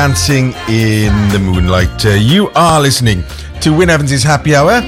Dancing in the Moonlight. You are listening to Wyn Evans' Happy Hour.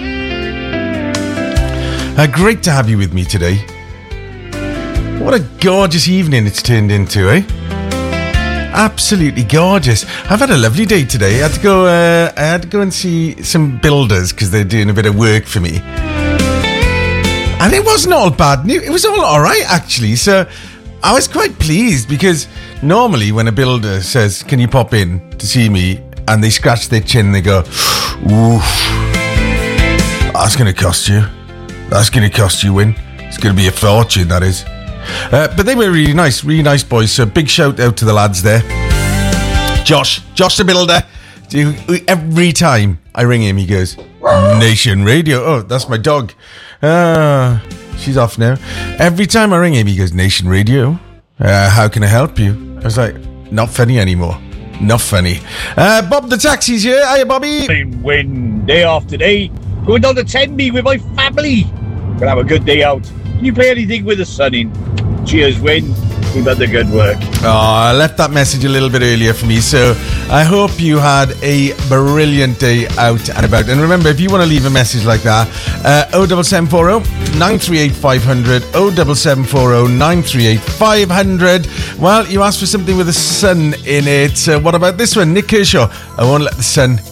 Great to have you with me today. What a gorgeous evening it's turned into, eh? Absolutely gorgeous. I've had a lovely day today. I had to go and see some builders because they're doing a bit of work for me. And it wasn't all bad news. It was all alright, actually. So I was quite pleased because normally when a builder says, can you pop in to see me? And they scratch their chin and they go, oof, that's going to cost you. That's going to cost you, Wyn. It's going to be a fortune, that is. But they were really nice boys. So big shout out to the lads there. Josh the builder. Every time I ring him, he goes, Nation Radio. Oh, that's my dog. She's off now. Every time I ring him, he goes, Nation Radio. How can I help you? I was like, not funny anymore. Not funny. Bob the taxi's here. Hiya, Bobby. Wyn, day off today. Going down to Tenby with my family. Gonna have a good day out. Can you play anything with the sun in? Cheers, Wyn. Keep up the good work. Oh, I left that message a little bit earlier for me, so I hope you had a brilliant day out and about. And remember, if you want to leave a message like that, 07740 938 500, 07740 938 500. Well, you asked for something with the sun in it. What about this one? Nick Kershaw, I won't let the sun